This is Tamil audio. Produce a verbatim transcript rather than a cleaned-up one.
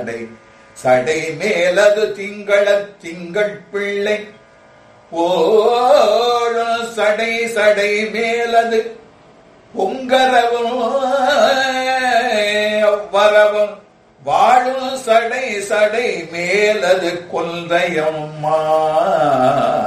சடை சடை மேலது திங்கள திங்கள் பிள்ளை ஓடும் சடை சடை மேலது பொங்கரவும் வரவும் வாழும் சடை சடை மேலது கொல்றையம்மா